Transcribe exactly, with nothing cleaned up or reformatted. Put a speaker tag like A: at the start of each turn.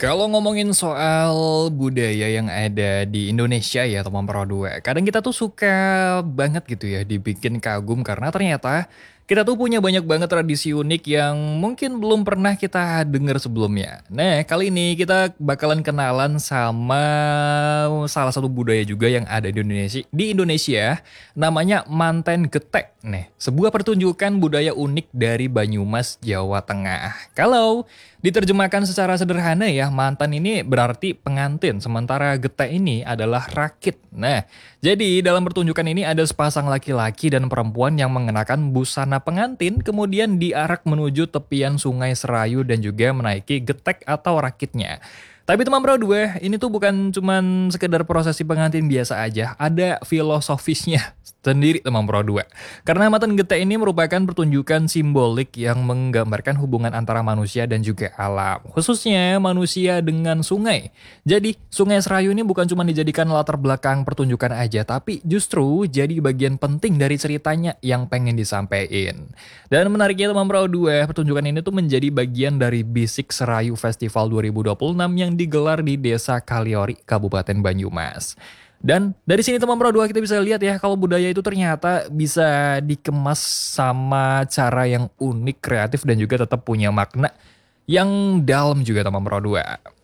A: Kalau ngomongin soal budaya yang ada di Indonesia ya teman Pro dua, kadang kita tuh suka banget gitu ya dibikin kagum karena ternyata kita tuh punya banyak banget tradisi unik yang mungkin belum pernah kita dengar sebelumnya. Nah, kali ini kita bakalan kenalan sama salah satu budaya juga yang ada di Indonesia, di Indonesia namanya Manten Getek. Nih, sebuah pertunjukan budaya unik dari Banyumas, Jawa Tengah. Kalau diterjemahkan secara sederhana ya, mantan ini berarti pengantin, sementara getek ini adalah rakit. Nah, jadi dalam pertunjukan ini ada sepasang laki-laki dan perempuan yang mengenakan busana pengantin, kemudian diarak menuju tepian sungai Serayu dan juga menaiki getek atau rakitnya. Tapi teman Pro dua, ini tuh bukan cuman sekedar prosesi pengantin biasa aja, ada filosofisnya sendiri teman Pro dua. Karena Manten Getek ini merupakan pertunjukan simbolik yang menggambarkan hubungan antara manusia dan juga alam, khususnya manusia dengan sungai. Jadi, Sungai Serayu ini bukan cuma dijadikan latar belakang pertunjukan aja, tapi justru jadi bagian penting dari ceritanya yang pengen disampaikan. Dan menariknya teman Pro dua, pertunjukan ini tuh menjadi bagian dari Bisik Serayu Festival dua ribu dua puluh enam yang digelar di Desa Kaliori, Kabupaten Banyumas. Dan dari sini teman Pro dua kita bisa lihat ya kalau budaya itu ternyata bisa dikemas sama cara yang unik, kreatif dan juga tetap punya makna yang dalam juga teman Pro dua.